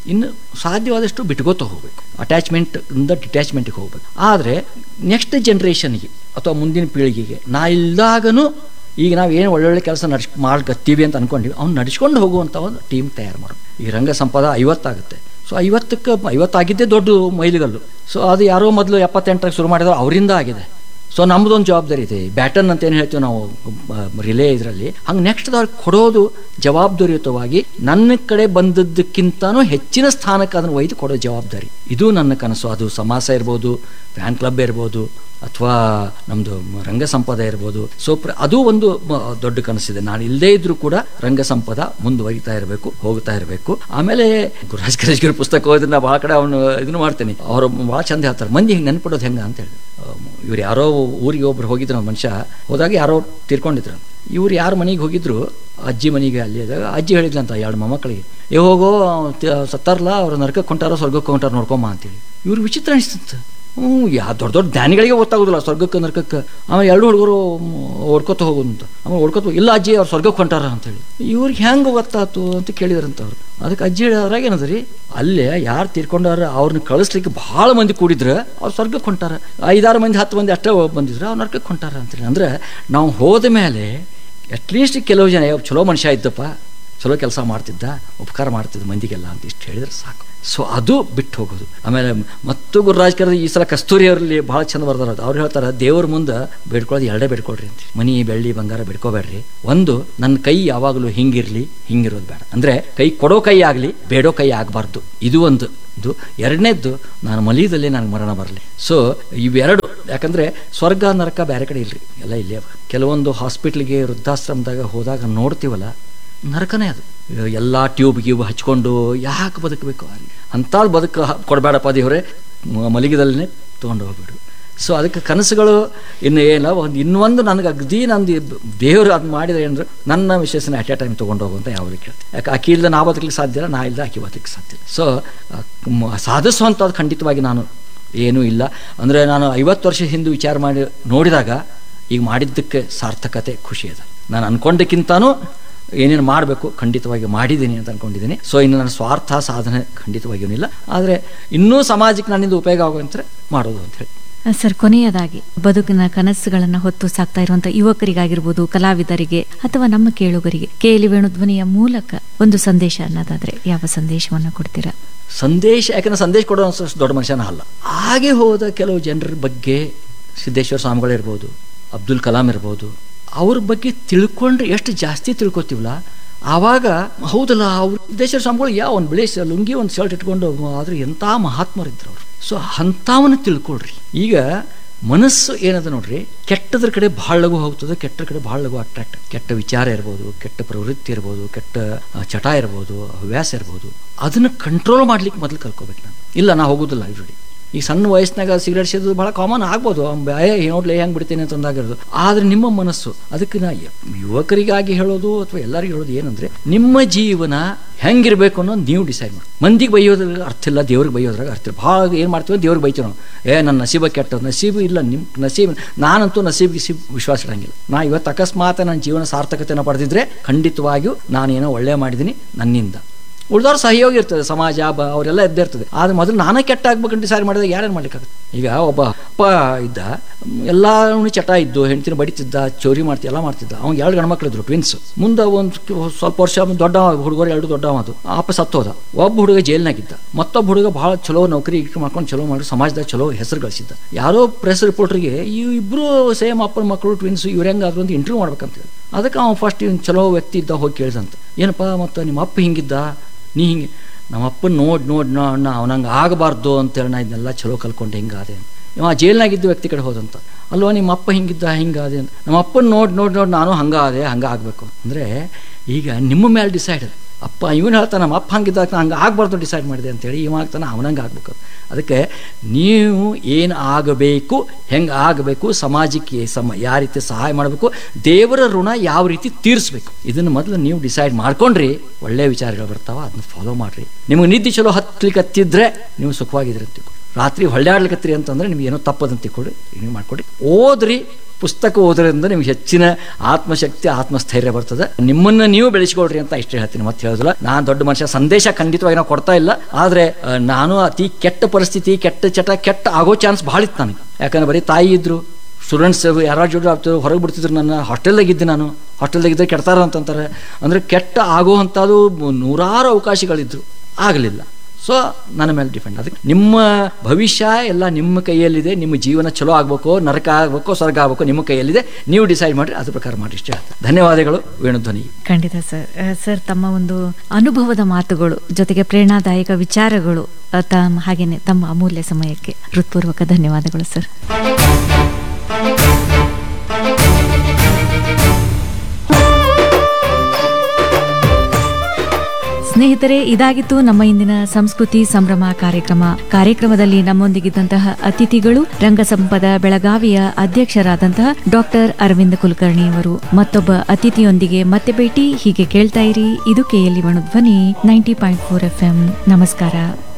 A: ಇನ್ನು ಸಾಧ್ಯವಾದಷ್ಟು ಬಿಟ್ಕೋತ ಹೋಗ್ಬೇಕು, ಅಟ್ಯಾಚ್ಮೆಂಟಿಂದ ಡಿಟ್ಯಾಚ್ಮೆಂಟಿಗೆ ಹೋಗ್ಬೇಕು. ಆದರೆ ನೆಕ್ಸ್ಟ್ ಜನ್ರೇಷನ್ಗೆ ಅಥವಾ ಮುಂದಿನ ಪೀಳಿಗೆಗೆ ನಾ ಇಲ್ದಾಗನೂ ಈಗ ನಾವು ಏನು ಒಳ್ಳೊಳ್ಳೆ ಕೆಲಸ ನಡ್ಸ್ ಮಾಡ್ಕತ್ತೀವಿ ಅಂತ ಅಂದ್ಕೊಂಡಿವಿ, ಅವ್ನು ನಡ್ಸ್ಕೊಂಡು ಹೋಗುವಂಥ ಒಂದು ಟೀಮ್ ತಯಾರು ಮಾಡೋದು. ಈ ರಂಗ ಸಂಪದ ಐವತ್ತಾಗುತ್ತೆ. ಸೊ ಐವತ್ತಕ್ಕೆ ಐವತ್ತಾಗಿದ್ದೇ ದೊಡ್ಡ ಮೈಲಿಗಲ್ಲು. ಸೊ ಅದು ಯಾರೋ ಮೊದಲು ಎಪ್ಪತ್ತೆಂಟರಾಗ ಶುರು ಮಾಡಿದ್ರು, ಅವರಿಂದ ಆಗಿದೆ. ಸೊ ನಮ್ಮದೊಂದು ಜವಾಬ್ದಾರಿ ಇದೆ. ಬ್ಯಾಟನ್ ಅಂತ ಏನು ಹೇಳ್ತೀವಿ ನಾವು ರಿಲೇ ಇದರಲ್ಲಿ, ಹಂಗೆ ನೆಕ್ಸ್ಟ್ ಅವ್ರಿಗೆ ಕೊಡೋದು ಜವಾಬ್ದಾರಿಯುತವಾಗಿ ನನ್ನ ಕಡೆ ಬಂದದ್ದಕ್ಕಿಂತನೂ ಹೆಚ್ಚಿನ ಸ್ಥಾನಕ್ಕೆ ಅದನ್ನು ಒಯ್ದು ಕೊಡೋ ಜವಾಬ್ದಾರಿ, ಇದು ನನ್ನ ಕನಸು. ಅದು ಸಮಾಸ ಇರ್ಬೋದು, ಫ್ಯಾನ್ ಕ್ಲಬ್ ಇರ್ಬೋದು, ಅಥವಾ ನಮ್ಮದು ರಂಗ ಸಂಪದ ಇರ್ಬೋದು. ಸೊ ಪ್ರ ಅದು ಒಂದು ದೊಡ್ಡ ಕನಸಿದೆ. ನಾನು ಇಲ್ಲದೇ ಇದ್ರೂ ಕೂಡ ರಂಗ ಸಂಪದ ಮುಂದುವರಿತಾ ಇರಬೇಕು, ಹೋಗ್ತಾ ಇರಬೇಕು. ಆಮೇಲೆ ಗುರುರಾಜ್ ಕರೇಜ್ಗಿರಿ ಪುಸ್ತಕ ಓದಿದ್ರೆ ನಾ ಭಾಳ ಕಡೆ ಅವನು ಇದನ್ನು ಮಾಡ್ತೇನೆ. ಅವರು ಭಾಳ ಚಂದ ಹೇಳ್ತಾರೆ, ಮಂದಿ ಹಿಂಗೆ ನೆನ್ಪಿಡೋದು ಹೆಂಗೆ ಅಂತ ಹೇಳಿ. ಇವ್ರು ಯಾರೋ ಊರಿಗೆ ಒಬ್ರು ಹೋಗಿದ್ರು, ಮನುಷ್ಯ ಹೋದಾಗ ಯಾರೋ ತೀರ್ಕೊಂಡಿದ್ರು. ಇವ್ರು ಯಾರ ಮನೆಗೆ ಹೋಗಿದ್ರು, ಅಜ್ಜಿ ಮನೆಗೆ. ಅಲ್ಲಿ ಅದಾಗ ಅಜ್ಜಿ ಹೇಳಿದ್ಲಂತ ಎರಡು ಮೊಮ್ಮಕ್ಕಳಿಗೆ, ಏ ಹೋಗೋ ಸತ್ತಾರಲ್ಲ, ಅವ್ರು ನರಕಕ್ಕೆ ಹೊಂಟಾರೋ ಸ್ವರ್ಗಕ್ಕೆ ಹೊಂಟಾರ ನೋಡ್ಕೊಂಬ ಅಂತೇಳಿ. ಇವ್ರು ವಿಚಿತ್ರ ಅನಿಸ್ತಿತ್ತು. ಹ್ಞೂ ಯಾ ದೊಡ್ಡ ದೊಡ್ಡ ಜ್ಞಾನಿಗಳಿಗೆ ಗೊತ್ತಾಗೋದಿಲ್ಲ ಸ್ವರ್ಗಕ್ಕೆ ನರಕಕ್ಕೆ. ಆಮೇಲೆ ಎರಡು ಹುಡುಗರು ಓಡ್ಕೊತ ಹೋಗೋದು ಅಂತ. ಆಮೇಲೆ ಓಡ್ಕೊತ ಇಲ್ಲ ಅಜ್ಜಿ ಅವ್ರು ಸ್ವರ್ಗಕ್ಕೆ ಹೊಂಟಾರ ಅಂತೇಳಿ. ಇವ್ರಿಗೆ ಹೆಂಗೆ ಗೊತ್ತಾಯ್ತು ಅಂತ ಕೇಳಿದ್ರಂತ ಅವ್ರು. ಅದಕ್ಕೆ ಅಜ್ಜಿ ಹೇಳಿದ್ರಾಗ ಏನದ ರೀ, ಅಲ್ಲೇ ಯಾರು ತೀರ್ಕೊಂಡಾರ ಅವ್ರನ್ನ ಕಳಿಸ್ಲಿಕ್ಕೆ ಭಾಳ ಮಂದಿ ಕೂಡಿದ್ರೆ ಅವ್ರು ಸ್ವರ್ಗಕ್ಕೆ ಹೊಂಟಾರ, ಐದಾರು ಮಂದಿ ಹತ್ತು ಮಂದಿ ಅಷ್ಟೇ ಬಂದಿದ್ರೆ ಅವ್ರು ನರಕಕ್ಕೆ ಹೊಂಟಾರ ಅಂತೇಳಿ. ಅಂದರೆ ನಾವು ಹೋದ ಮೇಲೆ ಅಟ್ಲೀಸ್ಟ್ ಕೆಲವು ಜನ ಚಲೋ ಮನುಷ್ಯ ಇದ್ದಪ್ಪ, ಚಲೋ ಕೆಲಸ ಮಾಡ್ತಿದ್ದ, ಉಪಕಾರ ಮಾಡ್ತಿದ್ದ ಮಂದಿಗೆಲ್ಲ ಅಂತ ಇಷ್ಟು ಹೇಳಿದ್ರೆ ಸಾಕು. ಸೊ ಅದು ಬಿಟ್ಟು ಹೋಗೋದು. ಆಮೇಲೆ ಮತ್ತು ಗುರುರಾಜ್ ಕರೆದ ಈ ಸಲ ಕಸ್ತೂರಿ ಅವರಲ್ಲಿ ಭಾಳ ಚಂದ ಬರ್ದಾರ. ಅವ್ರು ಹೇಳ್ತಾರೆ, ದೇವ್ರ ಮುಂದೆ ಬೇಡ್ಕೊಳ್ಳೋದು ಎರಡೇ ಬೇಡ್ಕೊಳ್ರಿ ಅಂತ. ಮನಿ ಬೆಳ್ಳಿ ಬಂಗಾರ ಬೇಡ್ಕೋಬೇಡ್ರಿ. ಒಂದು, ನನ್ನ ಕೈ ಯಾವಾಗಲೂ ಹಿಂಗಿರ್ಲಿ, ಹಿಂಗಿರೋದು ಬೇಡ. ಅಂದರೆ ಕೈ ಕೊಡೋ ಕೈ ಆಗಲಿ, ಬೇಡೋ ಕೈ ಆಗಬಾರ್ದು. ಇದು ಒಂದು ಇದು. ಎರಡನೇದ್ದು, ನಾನು ಮಲೀದಲ್ಲಿ ನನಗೆ ಮರಣ ಬರಲಿ. ಸೊ ಇವೆರಡು. ಯಾಕಂದರೆ ಸ್ವರ್ಗ ನರಕ ಬೇರೆ ಕಡೆ ಇಲ್ರಿ, ಎಲ್ಲ ಇಲ್ಲೇ ಅವ. ಕೆಲವೊಂದು ಹಾಸ್ಪಿಟ್ಲಿಗೆ ವೃದ್ಧಾಶ್ರಮದಾಗ ಹೋದಾಗ ನೋಡ್ತೀವಲ್ಲ, ನರಕನೇ ಅದು. ಎಲ್ಲ ಟ್ಯೂಬ್ ಗ್ಯೂಬ್ ಹಚ್ಕೊಂಡು ಯಾಕೆ ಬದುಕಬೇಕು? ಅಂಥದ್ದು ಬದುಕು ಕೊಡಬೇಡಪ್ಪ ದೇವ್ರೆ, ಮಲಗಿದಲ್ಲೇ ತೊಗೊಂಡು ಹೋಗ್ಬಿಡು. ಸೊ ಅದಕ್ಕೆ ಕನಸುಗಳು ಇನ್ನು ಏನಿಲ್ಲ. ಒಂದು ಇನ್ನೊಂದು ನನಗೆ ಅಗದಿ ನಂದು ದೇವರು ಅದು ಮಾಡಿದ್ರೆ ಏನಂದ್ರೆ, ನನ್ನ ವಿಶೇಷನ ಅಟ್ ಎ ಟೈಮ್ ತೊಗೊಂಡು ಹೋಗುವಂತ ಯಾವ್ರಿಗೆ ಕೇಳ್ತೀನಿ. ಯಾಕೆ ಆಕೆ ಇಲ್ಲದೆ ನಾ ಬದುಕಲಿಕ್ಕೆ ಸಾಧ್ಯ ಇಲ್ಲ, ನಾ ಇಲ್ಲದೆ ಆಕೆ ಬದುಕಲಿಕ್ಕೆ ಸಾಧ್ಯ ಇಲ್ಲ. ಸೊ ಸಾಧಿಸುವಂಥದ್ದು ಖಂಡಿತವಾಗಿ ನಾನು ಏನೂ ಇಲ್ಲ. ಅಂದರೆ ನಾನು ಐವತ್ತು ವರ್ಷ ಹಿಂದೆ ವಿಚಾರ ಮಾಡಿ ನೋಡಿದಾಗ ಈಗ ಮಾಡಿದ್ದಕ್ಕೆ ಸಾರ್ಥಕತೆ, ಖುಷಿ ಅದ. ನಾನು ಅಂದ್ಕೊಂಡಕ್ಕಿಂತನೂ ಏನೇನು ಮಾಡಬೇಕು ಖಂಡಿತವಾಗಿ ಮಾಡಿದ್ದೀನಿ ಅಂತ ಅಂದ್ಕೊಂಡಿದ್ದೀನಿ. ಸೊ ಇನ್ನು ನನ್ನ ಸ್ವಾರ್ಥ ಸಾಧನೆ ಖಂಡಿತವಾಗಿಯೂ ಇಲ್ಲ. ಆದರೆ ಇನ್ನೂ ಸಮಾಜಕ್ಕೆ ನನ್ನಿಂದ ಉಪಯೋಗ ಆಗುವಂತೆ ಮಾಡೋದು ಅಂತ ಹೇಳಿ.
B: ಸರ್, ಕೊನೆಯದಾಗಿ ಬದುಕಿನ ಕನಸುಗಳನ್ನು ಹೊತ್ತು ಸಾಕ್ತಾ ಇರುವಂತಹ ಯುವಕರಿಗಾಗಿರ್ಬೋದು, ಕಲಾವಿದರಿಗೆ ಅಥವಾ ನಮ್ಮ ಕೇಳುಗರಿಗೆ ಕೇಳಿ ವೇಣುಧ್ವನಿಯ ಮೂಲಕ ಒಂದು ಸಂದೇಶ ಅನ್ನೋದಾದ್ರೆ ಯಾವ ಸಂದೇಶವನ್ನು ಕೊಡ್ತೀರಾ?
A: ಸಂದೇಶ, ಯಾಕಂದ್ರೆ ಸಂದೇಶ ಕೊಡೋ ಅಷ್ಟು ದೊಡ್ಡ ಮನುಷ್ಯನ ಅಲ್ಲ. ಹಾಗೆ ಹೋದ ಕೆಲವು ಜನರ ಬಗ್ಗೆ, ಸಿದ್ದೇಶ್ವರ ಸ್ವಾಮಿಗಳಿರ್ಬೋದು, ಅಬ್ದುಲ್ ಕಲಾಂ ಇರ್ಬೋದು, ಅವ್ರ ಬಗ್ಗೆ ತಿಳ್ಕೊಂಡ್ರೆ ಎಷ್ಟು ಜಾಸ್ತಿ ತಿಳ್ಕೊತೀವಲ್ಲ, ಆವಾಗ ಹೌದಲ್ಲ ಅವ್ರು ಸಿದ್ದೇಶ್ವರ ಸ್ವಾಮಿಗಳು ಯಾವ ಒಂದು ಬಿಳಿ ಲುಂಗಿ ಒಂದು ಶರ್ಟ್ ಇಟ್ಕೊಂಡು, ಆದ್ರೆ ಎಂಥ ಮಹಾತ್ಮರಿದ್ರು ಅವರು. ಸೊ ಅಂಥವನ್ನ ತಿಳ್ಕೊಳ್ರಿ. ಈಗ ಮನಸ್ಸು ಏನದ ನೋಡ್ರಿ, ಕೆಟ್ಟದ್ರ ಕಡೆ ಭಾಳ ಲಘು ಹೋಗ್ತದೆ, ಕೆಟ್ಟ ಕಡೆ ಭಾಳ ಲಘು ಅಟ್ರಾಕ್ಟ್. ಕೆಟ್ಟ ವಿಚಾರ ಇರ್ಬೋದು, ಕೆಟ್ಟ ಪ್ರವೃತ್ತಿ ಇರ್ಬೋದು, ಕೆಟ್ಟ ಚಟ ಇರ್ಬೋದು, ಹವ್ಯಾಸ ಇರ್ಬೋದು, ಅದನ್ನು ಕಂಟ್ರೋಲ್ ಮಾಡ್ಲಿಕ್ಕೆ ಮೊದಲು ಕಲ್ಕೋಬೇಕು ನಾನು. ಇಲ್ಲ ನಾ ಹೋಗೋದಿಲ್ಲ ಇವ್ರಿ. ಈ ಸಣ್ಣ ವಯಸ್ಸಿನಾಗ ಸಿಗರೇಟ್ ಸೇದೋದು ಭಾಳ ಕಾಮನ್ ಆಗ್ಬೋದು, ಏ ನೋಡ್ಲಿ ಹೆಂಗೆ ಬಿಡ್ತೇನೆ ಅಂತ ಅಂದಾಗಿರೋದು. ಆದರೆ ನಿಮ್ಮ ಮನಸ್ಸು, ಅದಕ್ಕೆ ನಾ ಯುವಕರಿಗಾಗಿ ಹೇಳೋದು ಅಥವಾ ಎಲ್ಲರಿಗೂ ಹೇಳೋದು ಏನಂದರೆ, ನಿಮ್ಮ ಜೀವನ ಹೆಂಗಿರ್ಬೇಕು ಅನ್ನೋದು ನೀವು ಡಿಸೈಡ್ ಮಾಡಿ. ಮಂದಿಗೆ ಬೈಯೋದ್ರಾಗ ಅರ್ಥ ಇಲ್ಲ, ದೇವ್ರಿಗೆ ಬೈಯೋದ್ರಾಗ ಅರ್ಥ ಇಲ್ಲ. ಭಾಳ ಏನು ಮಾಡ್ತೀವಿ, ದೇವ್ರಿಗೆ ಬೈತೀವಿ ನಾವು. ಏ ನನ್ನ ನಸೀಬ ಕೆಟ್ಟದ್ದು, ನಸೀಬು ಇಲ್ಲ ನಿಮ್ಮ ನಸೀಬ್. ನಾನಂತೂ ನಸೀಬ್ ಗಿಸೀಬ್ ವಿಶ್ವಾಸ ಇಡಂಗಿಲ್ಲ. ನಾ ಇವತ್ತು ಅಕಸ್ಮಾತ್ ನನ್ನ ಜೀವನ ಸಾರ್ಥಕತೆಯನ್ನು ಪಡೆದಿದ್ರೆ ಖಂಡಿತವಾಗಿಯೂ ನಾನೇನೋ ಒಳ್ಳೆ ಮಾಡಿದ್ದೀನಿ ನನ್ನಿಂದ. ಉಳಿದವ್ರು ಸಹಯೋಗಿ ಇರ್ತದೆ, ಸಮಾಜ ಬ ಅವರೆಲ್ಲ ಇದ್ದೇ ಇರ್ತದೆ. ಆದರೆ ಮೊದಲು ನಾನೇ ಕೆಟ್ಟ ಆಗ್ಬೇಕಂತ ಡಿಸೈಡ್ ಮಾಡಿದಾಗ ಯಾರೇನು ಮಾಡ್ಲಿಕ್ಕಾಗುತ್ತೆ? ಈಗ ಒಬ್ಬ ಅಪ್ಪ ಇದ್ದ, ಎಲ್ಲ ಚಟ ಇದ್ದು, ಹೆಂಡ್ತಿನ ಬಡಿತಿದ್ದ, ಚೋರಿ ಮಾಡ್ತಿ ಎಲ್ಲ ಮಾಡ್ತಿದ್ದ. ಅವ್ನು ಎರಡು ಗಂಡ್ಮಕ್ಳು ಇದ್ರು, ಟ್ವಿನ್ಸ್. ಮುಂದೆ ಒಂದು ಸ್ವಲ್ಪ ವರ್ಷ ದೊಡ್ಡ ಹುಡುಗರು ಎರಡು ದೊಡ್ಡ ಮಾತು, ಅಪ್ಪ ಸತ್ತೋದ. ಒಬ್ಬ ಹುಡುಗ ಜೈಲ್ನಾಗಿದ್ದ, ಮತ್ತೊಬ್ಬ ಹುಡುಗ ಭಾಳ ಚಲೋ ನೌಕರಿ ಇಟ್ಟು ಮಾಡ್ಕೊಂಡು ಚಲೋ ಮಾಡಿ ಸಮಾಜದಾಗ ಚಲೋ ಹೆಸರು ಗಳಿಸಿದ್ದ. ಯಾರೋ ಪ್ರೆಸ್ ರಿಪೋರ್ಟ್ರಿಗೆ ಈ ಇಬ್ಬರು ಸೇಮ್ ಅಪ್ಪನ ಮಕ್ಕಳು ಟ್ವಿನ್ಸ್, ಇವ್ರು ಹೆಂಗಾದ್ರು ಅಂತ ಇಂಟರ್ವ್ಯೂ ಮಾಡ್ಬೇಕಂತ. ಅದಕ್ಕೆ ಅವ್ನು ಫಸ್ಟ್ ಇವ್ನು ಚಲೋ ವ್ಯಕ್ತಿ ಇದ್ದ ಹೋಗಿ ಕೇಳಿದಂತ, ಏನಪ್ಪ ಮತ್ತು ನಿಮ್ಮ ಅಪ್ಪ ಹಿಂಗಿದ್ದ, ನೀ ಹಿಂಗೆ ನಮ್ಮ ಅಪ್ಪನ ನೋಡಿ ನೋಡಿ ನಾ ಅಣ್ಣ ಅವನಂಗೆ ಆಗಬಾರ್ದು ಅಂತೇಳಿ ನಾ ಇದನ್ನೆಲ್ಲ ಚಲೋ ಕಲ್ಕೊಂಡು ಹಿಂಗಾದೆ ಅಂತ. ಇವ ಜೈಲ್ನಾಗಿದ್ದ ವ್ಯಕ್ತಿ ಕಡೆ ಹೋದಂತ, ಅಲ್ವಾ ನಿಮ್ಮ ಅಪ್ಪ ಹಿಂಗಿದ್ದ ಹಿಂಗಾದೆ ಅಂತ. ನಮ್ಮ ಅಪ್ಪನ ನೋಡಿ ನೋಡಿ ನೋಡಿ ನಾನು ಹಂಗೆ ಆದೆ, ಹಂಗೆ ಆಗಬೇಕು ಅಂದರೆ ಈಗ ನಿಮ್ಮ ಮೇಲೆ ಡಿಸೈಡ್. ಅಪ್ಪ ಇವನು ಹೇಳ್ತಾನೆ ನಮ್ಮ ಅಪ್ಪ ಹಂಗಿದ್ದ ಹಂಗೆ ಆಗಬಾರ್ದು ಡಿಸೈಡ್ ಮಾಡಿದೆ ಅಂತೇಳಿ, ಇವ ಆಗ್ತಾನೆ ಅವನಂಗೆ ಆಗಬೇಕು. ಅದಕ್ಕೆ ನೀವು ಏನು ಆಗಬೇಕು, ಹೆಂಗೆ ಆಗಬೇಕು, ಸಮಾಜಕ್ಕೆ ಸಮ ಯಾವ ರೀತಿ ಸಹಾಯ ಮಾಡಬೇಕು, ದೇವರ ಋಣ ಯಾವ ರೀತಿ ತೀರಿಸ್ಬೇಕು, ಇದನ್ನು ಮೊದಲು ನೀವು ಡಿಸೈಡ್ ಮಾಡ್ಕೊಂಡ್ರಿ, ಒಳ್ಳೆಯ ವಿಚಾರಗಳು ಬರ್ತಾವ, ಅದನ್ನ ಫಾಲೋ ಮಾಡಿರಿ. ನಿಮಗೆ ನಿದ್ದೆ ಚಲೋ ಹತ್ತಲಿಕ್ಕೆ ಹತ್ತಿದ್ರೆ ನೀವು ಸುಖವಾಗಿದ್ರಿ ಅಂತ. ರಾತ್ರಿ ಹೊಳ್ಳ್ಯಾಡ್ಲಿಕತ್ರಿ ಅಂತಂದ್ರೆ ನಿಮ್ಗೆ ಏನೋ ತಪ್ಪದಂತ ತಿಳ್ಕೊಡಿ, ನೀವು ಮಾಡ್ಕೊಡಿ. ಓದ್ರಿ, ಪುಸ್ತಕ ಓದೋದ್ರಿಂದ ನಿಮ್ಗೆ ಹೆಚ್ಚಿನ ಆತ್ಮಶಕ್ತಿ ಆತ್ಮಸ್ಥೈರ್ಯ ಬರ್ತದೆ. ನಿಮ್ಮನ್ನು ನೀವು ಬೆಳೆಸ್ಕೊಳ್ರಿ ಅಂತ ಇಷ್ಟೇ ಹೇಳ್ತೀನಿ, ಮತ್ತೆ ಹೇಳೋದಿಲ್ಲ. ನಾನು ದೊಡ್ಡ ಮನುಷ್ಯ, ಸಂದೇಶ ಖಂಡಿತವಾಗಿ ನಾವು ಕೊಡ್ತಾ ಇಲ್ಲ. ಆದರೆ ನಾನು ಅತಿ ಕೆಟ್ಟ ಪರಿಸ್ಥಿತಿ, ಕೆಟ್ಟ ಚಟ, ಕೆಟ್ಟ ಆಗೋ ಚಾನ್ಸ್ ಭಾಳ ಇತ್ತು ನನಗೆ. ಯಾಕಂದ್ರೆ ಬರೀ ತಾಯಿ ಇದ್ರು, ಸ್ಟೂಡೆಂಟ್ಸ್ ಯಾರು ಜೋಡಿ ಆಗ್ತದೆ, ಹೊರಗೆ ಬಿಡ್ತಿದ್ರು. ನನ್ನ ಹಾಸ್ಟೆಲ್ದಾಗಿದ್ದೆ, ನಾನು ಹಾಸ್ಟೆಲ್ದಾಗಿದ್ದರೆ ಕೆಡ್ತಾರ ಅಂತಂತಾರೆ. ಅಂದರೆ ಕೆಟ್ಟ ಆಗೋ ಅಂಥದ್ದು ನೂರಾರು ಅವಕಾಶಗಳಿದ್ರು, ಆಗಲಿಲ್ಲ. ಸೊ ನನ್ನ ಮೇಲೆ ಡಿಪೆಂಡ್. ಅದಕ್ಕೆ ನಿಮ್ಮ ಭವಿಷ್ಯ ಎಲ್ಲ ನಿಮ್ಮ ಕೈಯಲ್ಲಿದೆ. ನಿಮ್ಮ ಜೀವನ ಚಲೋ ಆಗಬೇಕು, ನರಕ ಆಗಬೇಕು, ಸ್ವರ್ಗ ಆಗಬೇಕು, ನಿಮ್ಮ ಕೈಯಲ್ಲಿದೆ. ನೀವು ಡಿಸೈಡ್ ಮಾಡಿರಿ, ಅದ್ರ ಪ್ರಕಾರ ಮಾಡಿ. ಇಷ್ಟೇ ಹೇಳ್ತಾರೆ. ಧನ್ಯವಾದಗಳು ವೇಣುಧ್ವನಿ.
B: ಖಂಡಿತ ಸರ್. ಸರ್, ತಮ್ಮ ಒಂದು ಅನುಭವದ ಮಾತುಗಳು ಜೊತೆಗೆ ಪ್ರೇರಣಾದಾಯಕ ವಿಚಾರಗಳು, ತಮ್ಮ ಹಾಗೇನೆ ತಮ್ಮ ಅಮೂಲ್ಯ ಸಮಯಕ್ಕೆ ಹೃತ್ಪೂರ್ವಕ ಧನ್ಯವಾದಗಳು ಸರ್. ಸ್ನೇಹಿತರೆ, ಇದಾಗಿತ್ತು ನಮ್ಮ ಇಂದಿನ ಸಂಸ್ಕೃತಿ ಸಂಭ್ರಮ ಕಾರ್ಯಕ್ರಮ. ಕಾರ್ಯಕ್ರಮದಲ್ಲಿ ನಮ್ಮೊಂದಿಗಿದ್ದಂತಹ ಅತಿಥಿಗಳು ರಂಗಸಂಪದ ಬೆಳಗಾವಿಯ ಅಧ್ಯಕ್ಷರಾದಂತಹ ಡಾಕ್ಟರ್ ಅರವಿಂದ್ ಕುಲಕರ್ಣಿ ಅವರು. ಮತ್ತೊಬ್ಬ ಅತಿಥಿಯೊಂದಿಗೆ ಮತ್ತೆ ಭೇಟಿ. ಹೀಗೆ ಕೇಳ್ತಾ ಇರಿ, ಇದು KLE Venudhwani ninety point four F M. ನಮಸ್ಕಾರ.